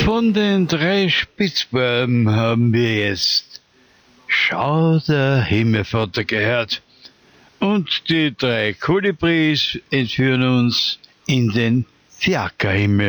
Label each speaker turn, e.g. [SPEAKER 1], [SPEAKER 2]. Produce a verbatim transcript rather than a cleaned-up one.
[SPEAKER 1] Von den drei Spitzbuben haben wir jetzt Schau der Himmelvater gehört. Und die drei Kolibris entführen uns in den Fiakerhimmel.